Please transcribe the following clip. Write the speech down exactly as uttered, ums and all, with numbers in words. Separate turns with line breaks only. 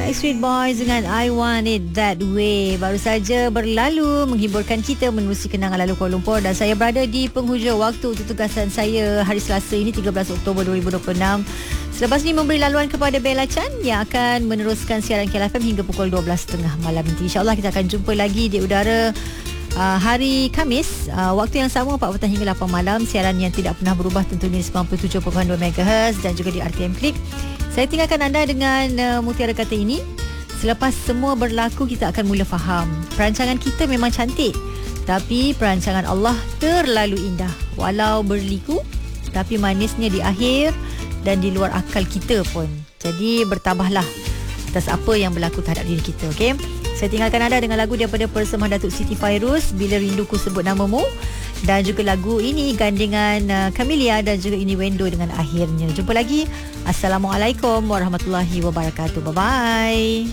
Backstreet Boys dengan I Want It That Way baru saja berlalu menghiburkan kita menerusi kenangan lalu Kuala Lumpur, dan saya berada di penghujung waktu untuk tugasan saya hari Selasa ini tiga belas Oktober dua ribu dua puluh enam. Selepas ini memberi laluan kepada Bella Chan yang akan meneruskan siaran K L F M hingga pukul dua belas tiga puluh malam nanti. InsyaAllah kita akan jumpa lagi di udara uh, hari Khamis, uh, waktu yang sama empat petang hingga lapan malam. Siaran yang tidak pernah berubah tentunya sembilan puluh tujuh perpuluhan dua megahertz dan juga di R T M Click. Saya tinggalkan anda dengan uh, mutiara kata ini. Selepas semua berlaku, kita akan mula faham perancangan kita memang cantik, tapi perancangan Allah terlalu indah. Walau berliku, tapi manisnya di akhir dan di luar akal kita pun. Jadi bertabahlah atas apa yang berlaku terhadap diri kita. Okay? Saya tinggalkan anda dengan lagu daripada persembahan Datuk Siti Fairuz, Bila Rinduku Sebut Namamu, dan juga lagu ini gandingan uh, Camelia dan juga ini Wendo dengan Akhirnya. Jumpa lagi. Assalamualaikum warahmatullahi wabarakatuh. Bye bye.